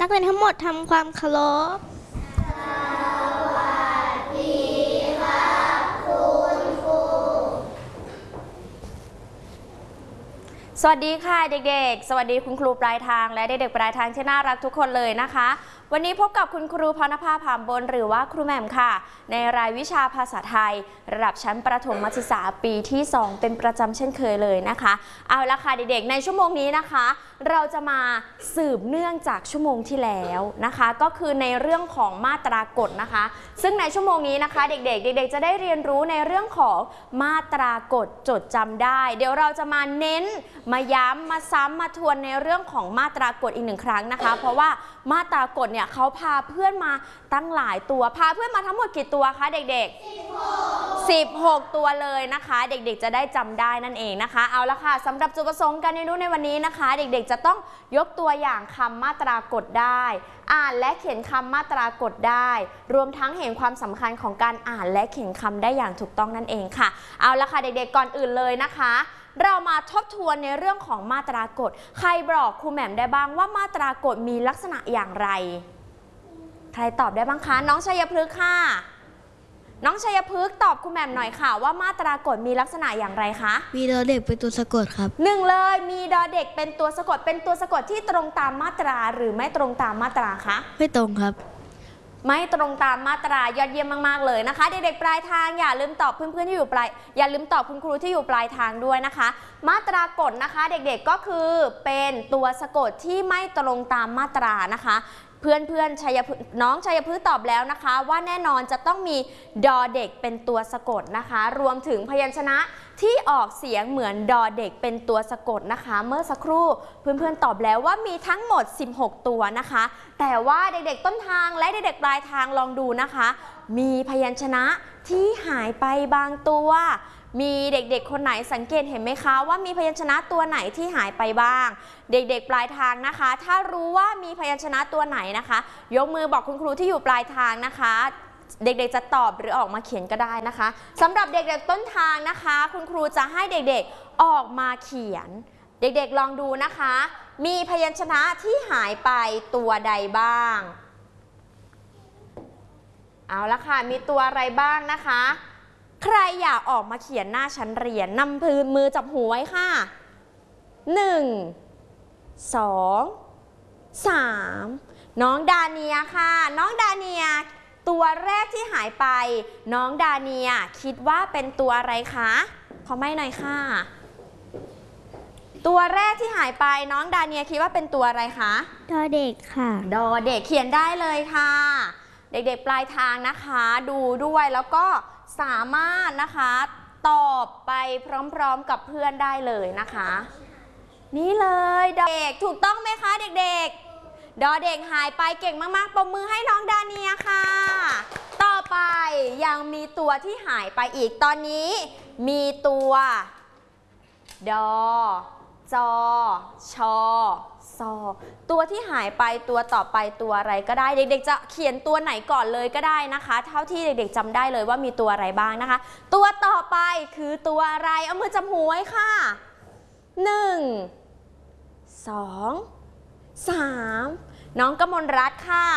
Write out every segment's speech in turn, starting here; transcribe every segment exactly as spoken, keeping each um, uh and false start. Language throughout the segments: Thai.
นักเรียนทั้งหมดทำความเคารพสวัสดีค่ะเด็กๆสวัสดีคุณครูปลายทางและเด็กๆปลายทางที่น่ารักทุกคนเลยนะคะวันนี้พบกับคุณครูพรณภาผามบนหรือว่าครูแหม่มค่ะในรายวิชาภาษาไทยระดับชั้นประถมศึกษาปีที่สองเป็นประจำเช่นเคยเลยนะคะเอาละค่ะเด็กๆในชั่วโมงนี้นะคะเราจะมาสืบเนื่องจากชั่วโมงที่แล้วนะคะก็คือในเรื่องของมาตรากฎนะคะซึ่งในชั่วโมงนี้นะคะเด็กๆเด็กๆจะได้เรียนรู้ในเรื่องของมาตรากฎจดจำได้เดี๋ยวเราจะมาเน้นมาย้ำมาซ้ำมาทวนในเรื่องของมาตรากฎอีกหนึ่งครั้งนะคะเพราะว่ามาตรากฎเนี่ยเขาพาเพื่อนมาตั้งหลายตัวพาเพื่อนมาทั้งหมดกี่ตัวคะเด็กๆสิบหกตัวเลยนะคะเด็กๆจะได้จำได้นั่นเองนะคะเอาละค่ะสำหรับจุดประสงค์การเรียนรู้ในวันนี้นะคะเด็กๆจะต้องยกตัวอย่างคำมาตรากฎได้อ่านและเขียนคำมาตรากฎได้รวมทั้งเห็นความสำคัญของการอ่านและเขียนคำได้อย่างถูกต้องนั่นเองค่ะเอาละค่ะเด็กๆก่อนอื่นเลยนะคะเรามาทบทวนในเรื่องของมาตรากฎใครบอกครูแหม่มได้บ้างว่ามาตรากฎมีลักษณะอย่างไรใครตอบได้บ้างคะน้องชัยพฤกษ์ค่ะน้องชัยพฤกษ์ตอบครูแหม่มหน่อยค่ะว่ามาตรากฎมีลักษณะอย่างไรคะมีดอเด็กเป็นตัวสะกดครับหนึ่งเลยมีดอเด็กเป็นตัวสะกดเป็นตัวสะกดที่ตรงตามมาตราหรือไม่ตรงตามมาตราคะไม่ตรงครับไม่ตรงตามมาตรายอดเยี่ยมมากๆเลยนะคะเด็กๆปลายทางอย่าลืมตอบเพื่อนๆที่อยู่ปลายอย่าลืมตอบคุณครูที่อยู่ปลายทางด้วยนะคะมาตรากฎนะคะเด็กๆก็คือเป็นตัวสะกดที่ไม่ตรงตามมาตรานะคะเพื่อนๆชัยพฤกษ์น้องชัยพฤกษ์ตอบแล้วนะคะว่าแน่นอนจะต้องมีดอเด็กเป็นตัวสะกดนะคะรวมถึงพยัญชนะที่ออกเสียงเหมือนดอเด็กเป็นตัวสะกดนะคะเมื่อสักครู่เพื่อนๆตอบแล้วว่ามีทั้งหมดสิบหกตัวนะคะแต่ว่าเด็กๆต้นทางและเด็กๆปลายทางลองดูนะคะมีพยัญชนะที่หายไปบางตัวมีเด็กๆคนไหนสังเกตเห็นไหมคะว่ามีพยัญชนะตัวไหนที่หายไปบ้างเด็กๆปลายทางนะคะถ้ารู้ว่ามีพยัญชนะตัวไหนนะคะยกมือบอกคุณครูที่อยู่ปลายทางนะคะเด็กๆจะตอบหรือออกมาเขียนก็ได้นะคะสำหรับเด็กๆต้นทางนะคะคุณครูจะให้เด็กๆออกมาเขียนเด็กๆลองดูนะคะมีพยัญชนะที่หายไปตัวใดบ้างเอาละค่ะมีตัวอะไรบ้างนะคะใครอยากออกมาเขียนหน้าชั้นเรียนนำพื้นมือจับหูไว้ค่ะหนึ่งสองสามน้องดาเนียค่ะน้องดาเนียตัวแรกที่หายไปน้องดาเนียคิดว่าเป็นตัวอะไรคะขอไม่หน่อยค่ะตัวแรกที่หายไปน้องดาเนียคิดว่าเป็นตัวอะไรคะดอเด็กค่ะดอเด็กเขียนได้เลยค่ะเด็กๆปลายทางนะคะดูด้วยแล้วก็สามารถนะคะตอบไปพร้อมๆกับเพื่อนได้เลยนะคะนี่เลยดอเด็กถูกต้องไหมคะเด็กๆดอเด็กหายไปเก่งมากๆปรบมือให้น้องดาเนียค่ะต่อไปยังมีตัวที่หายไปอีกตอนนี้มีตัวดอจอชอซอตัวที่หายไปตัวต่อไปตัวอะไรก็ได้เด็กๆจะเขียนตัวไหนก่อนเลยก็ได้นะคะเท่าที่เด็กๆจำได้เลยว่ามีตัวอะไรบ้างนะคะตัวต่อไปคือตัวอะไรเอามือจับหูไว้ค่ะหนึ่งสองสามน้องกมลรัตน์ค่ะ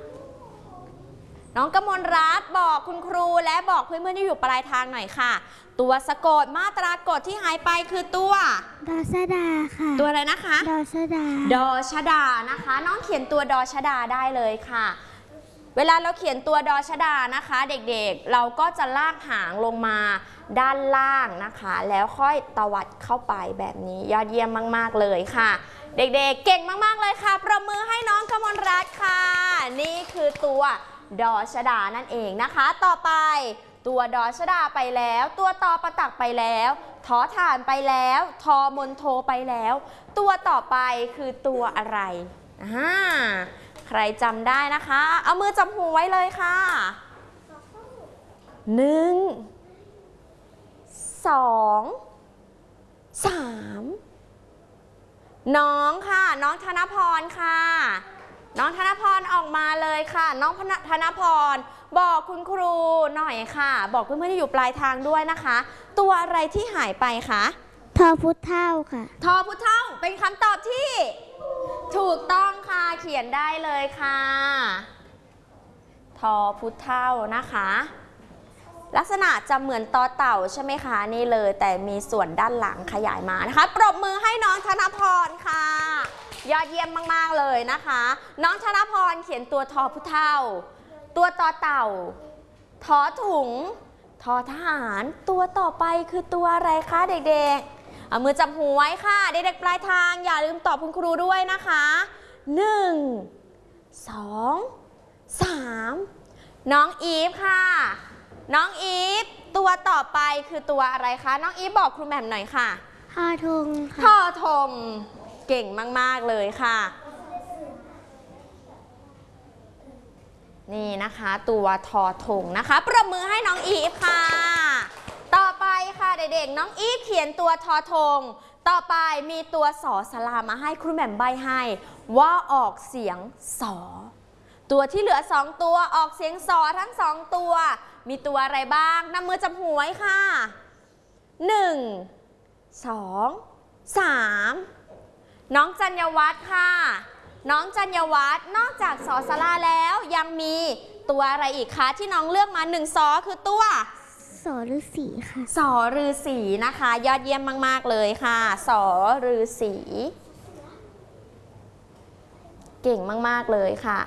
น้องกมลรัตน์บอกคุณครูและบอกเพื่อนๆที่อยู่ปลายทางหน่อยค่ะตัวสะกดมาตรากฎที่หายไปคือตัวดอชดาค่ะตัวอะไรนะคะดอชดาดอชดานะคะน้องเขียนตัวดอชดาได้เลยค่ะเวลาเราเขียนตัวดอชดานะคะเด็กๆเราก็จะลากหางลงมาด้านล่างนะคะแล้วค่อยตวัดเข้าไปแบบนี้ยอดเยี่ยมมากๆเลยค่ะเด็กๆเก่งมากๆเลยค่ะปรบมือให้น้องกมลรัตน์ค่ะนี่คือตัวดอชดานั่นเองนะคะต่อไปตัวดอชดาไปแล้วตัวตอประตักไปแล้วทอฐานไปแล้วทอมนโทไปแล้วตัวต่อไปคือตัวอะไรอ่าใครจำได้นะคะเอามือจับหูไว้เลยค่ะหนึ่งสองสามน้องค่ะน้องธนพรค่ะน้องธนพรออกมาเลยค่ะน้องธนพรบอกคุณครูหน่อยค่ะบอกเพื่อนๆที่อยู่ปลายทางด้วยนะคะตัวอะไรที่หายไปคะทอพุทธเท่าค่ะทอพุทธเท่าเป็นคำตอบที่ถูกต้องค่ะเขียนได้เลยค่ะทอพุเท่านะคะลักษณะจะเหมือนตอเต่าใช่ไหมคะนี่เลยแต่มีส่วนด้านหลังขยายมานะคะปรบมือให้น้องธนพรค่ะยอดเยี่ยมมากๆเลยนะคะน้องธนพรเขียนตัวทอพุเท่าตัวตอเต่าทอถุงทอทหารตัวต่อไปคือตัวอะไรคะเด็กๆเอามือจับหูไว้ค่ะเด็กๆปลายทางอย่าลืมตอบคุณครูด้วยนะคะหนึ่ง สอง สามน้องอีฟค่ะน้องอีฟตัวต่อไปคือตัวอะไรคะน้องอีฟบอกครูแหม่มหน่อยค่ะทอทงทค่ะอทงเก่งมากๆเลยค่ะนี่นะคะตัวทอทงนะคะปรบมือให้น้องอีฟค่ะต่อไปค่ะเด็กๆน้องอีฟเขียนตัวทอทงต่อไปมีตัวสอสลามาให้ครูแหม่มใบให้ว่าออกเสียงสอตัวที่เหลือสองตัวออกเสียงสอทั้งสองตัวมีตัวอะไรบ้างนำมือจับหูไว้ค่ะหนึ่ง สอง สามน้องจัญญวัฒน์ค่ะน้องจัญญวัฒน์นอกจากสอสลาแล้วยังมีตัวอะไรอีกคะที่น้องเลือกมาหนึ่งสอคือตัวสอฤาษีค่ะสอฤาษีนะคะยอดเยี่ยมมากๆเลยค่ะสอฤาษีเก่งมากๆเลยค่ะ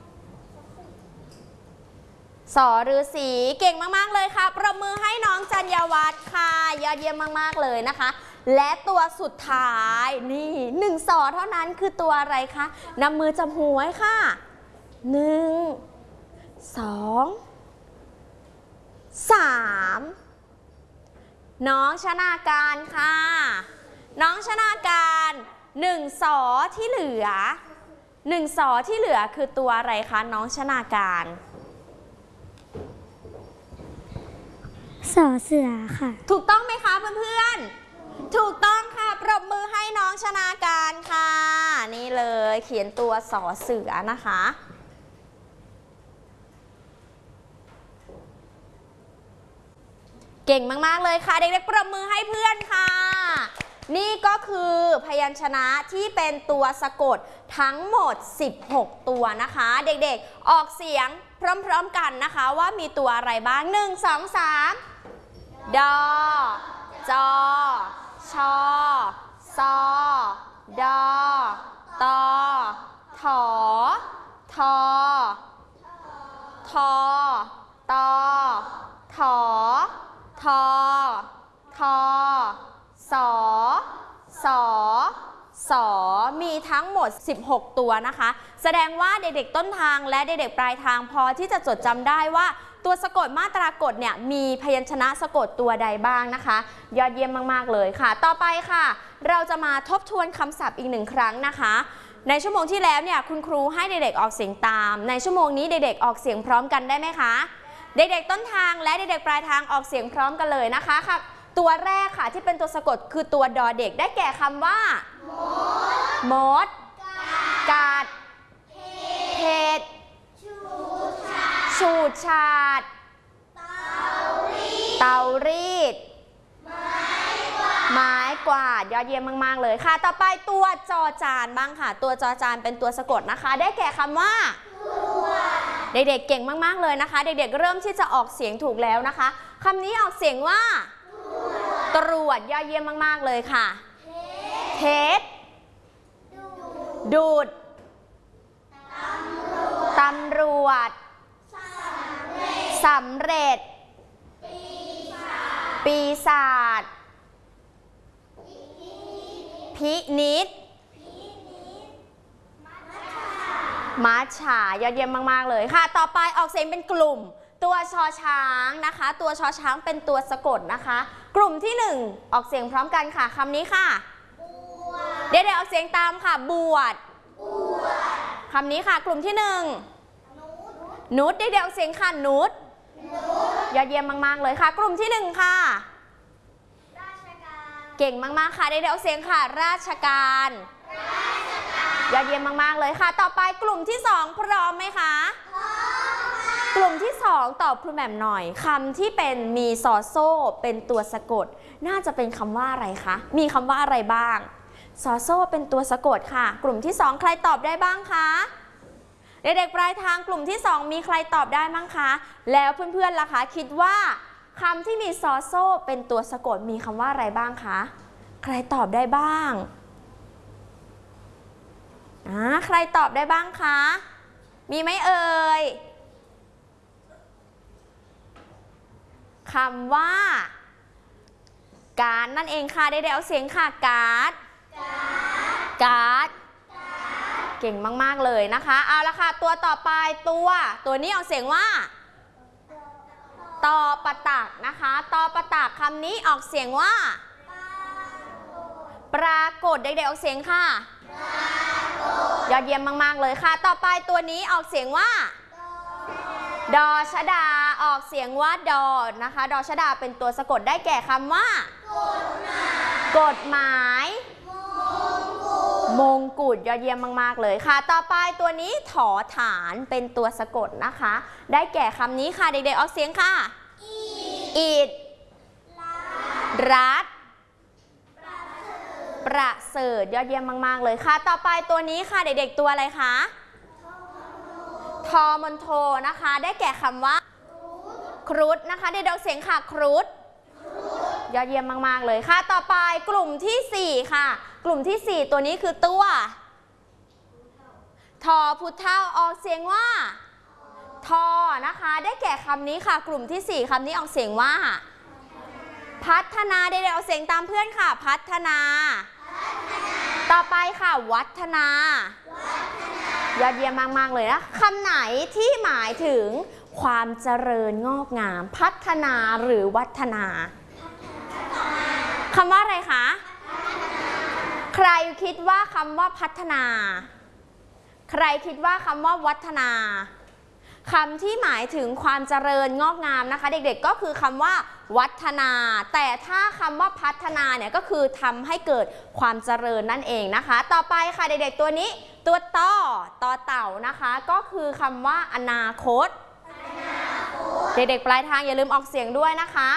สอฤาษีเก่งมากๆเลยค่ะปรบมือให้น้องจัญญวัฒน์ค่ะยอดเยี่ยมมากๆเลยนะคะและตัวสุดท้ายนี่หนึ่งสอเท่านั้นคือตัวอะไรคะนำมือจับหูไว้ค่ะหนึ่ง สอง สามน้องชนาการค่ะน้องชนาการหนึ่งสอที่เหลือหนึ่งสอที่เหลือคือตัวอะไรคะน้องชนาการสอเสือค่ะถูกต้องไหมคะเพื่อนๆถูกต้องค่ะปรบมือให้น้องชนาการค่ะนี่เลยเขียนตัวสอเสือนะคะเก่งมากๆเลยค่ะเด็กๆปรบมือให้เพื่อนค่ะนี่ก็คือพยัญชนะที่เป็นตัวสะกดทั้งหมดสิบหกตัวนะคะเด็กๆออกเสียงพร้อมๆกันนะคะว่ามีตัวอะไรบ้างหนึ่ง สอง สามดอจอชอซอดอตอถอทอทอตอถอทอทอสอสอสอมีทั้งหมดสิบหกตัวนะคะแสดงว่าเด็กๆต้นทางและเด็กๆปลายทางพอที่จะจดจำได้ว่าตัวสะกดมาตรากฎเนี่ยมีพยัญชนะสะกดตัวใดบ้างนะคะยอดเยี่ยมมากๆเลยค่ะต่อไปค่ะเราจะมาทบทวนคำศัพท์อีกหนึ่งครั้งนะคะในชั่วโมงที่แล้วเนี่ยคุณครูให้เด็กๆออกเสียงตามในชั่วโมงนี้เด็กๆออกเสียงพร้อมกันได้ไหมคะเด็กๆต้นทางและเด็กๆปลายทางออกเสียงพร้อมกันเลยนะคะค่ะตัวแรกค่ะที่เป็นตัวสะกดคือตัวดอเด็กได้แก่คำว่ามดกาดเห็ดฉูดฉาดเตารีดไม้กวาดยอดเยี่ยมมากๆเลยค่ะต่อไปตัวจอจานบ้างค่ะตัวจอจานเป็นตัวสะกดนะคะได้แก่คำว่าเด็กๆเก่งมากๆเลยนะคะเด็กๆเริ่มที่จะออกเสียงถูกแล้วนะคะคำนี้ออกเสียงว่าตรวจยอดเยี่ยมมากๆเลยค่ะเทสดูดตำรวจสำเร็จปีศาจพินิจมัจฉายอดเยี่ยมมากๆเลยค่ะต่อไปออกเสียงเป็นกลุ่มตัวชอช้างนะคะตัวชอช้างเป็นตัวสะกดนะคะกลุ่มที่หนึ่งออกเสียงพร้อมกันค่ะคำนี้ค่ะเดี๋ยวๆออกเสียงตามค่ะบวชคำนี้ค่ะกลุ่มที่หนึ่งนุชเดี๋ยวๆออกเสียงค่ะนุชยอดเยี่ยมมากๆเลยค่ะกลุ่มที่หนึ่งค่ะเก่งมากๆค่ะเดี๋ยวๆออกเสียงค่ะราชการยอดเยี่ยมมากๆเลยค่ะต่อไปกลุ่มที่สองพร้อมไหมคะกลุ่มที่สองตอบครูแหม่มหน่อยคำที่เป็นมีซอโซ่เป็นตัวสะกดน่าจะเป็นคำว่าอะไรคะมีคำว่าอะไรบ้างซอโซ่เป็นตัวสะกดค่ะกลุ่มที่สองใครตอบได้บ้างคะเด็กๆปลายทางกลุ่มที่สองมีใครตอบได้บ้างคะแล้วเพื่อนๆล่ะคะคิดว่าคำที่มีซอโซ่เป็นตัวสะกดมีคำว่าอะไรบ้างคะใครตอบได้บ้างอ่าใครตอบได้บ้างคะมีไหมเอ่ยคำว่าการ์ดนั่นเองค่ะเด็กๆเอาเสียงค่ะการ์ดการ์ดเก่งมากๆเลยนะคะเอาละค่ะตัวต่อไปตัวตัวนี้ออกเสียงว่าตอปะตักนะคะตอปะตักคำนี้ออกเสียงว่าปรากฏเด็กๆออกเสียงค่ะยอดเยี่ยมมากๆเลยค่ะต่อไปตัวนี้ออกเสียงว่าดอชดาออกเสียงว่าดอนะคะดอชดาเป็นตัวสะกดได้แก่คำว่ากฎหมายมงกุฎยอดเยี่ยมมากๆเลยค่ะต่อไปตัวนี้ถอฐานเป็นตัวสะกดนะคะได้แก่คำนี้ค่ะเด็กๆออกเสียงค่ะอิดรัฐประเสริฐยอดเยี่ยมมากๆเลยค่ะต่อไปตัวนี้ค่ะเด็กๆตัวอะไรคะทอมนโทนะคะได้แก่คำว่าครุฑนะคะเด็กๆออกเสียงค่ะครุฑยอดเยี่ยมมากๆเลยค่ะต่อไปกลุ่มที่สี่ค่ะกลุ่มที่สี่ตัวนี้คือตัวทอพุเท่าออกเสียงว่าทอนะคะได้แก่คำนี้ค่ะกลุ่มที่สี่คำนี้ออกเสียงว่าพัฒนาเด็กๆออกเสียงตามเพื่อนค่ะพัฒนาต่อไปค่ะวัฒนายอดเยี่ยมมากๆเลยนะคำไหนที่หมายถึงความเจริญงอกงามพัฒนาหรือวัฒนาคำว่าอะไรคะใครคิดว่าคำว่าพัฒนาใครคิดว่าคำว่าวัฒนาคำที่หมายถึงความเจริญงอกงามนะคะเด็กๆก็คือคำว่าวัฒนาแต่ถ้าคำว่าพัฒนาเนี่ยก็คือทำให้เกิดความเจริญนั่นเองนะคะต่อไปค่ะเด็กๆตัวนี้ตัวต่อต่อเต่านะคะก็คือคำว่าอนาคตเด็กๆปลายทางอย่าลืมออกเสียงด้วยนะคะ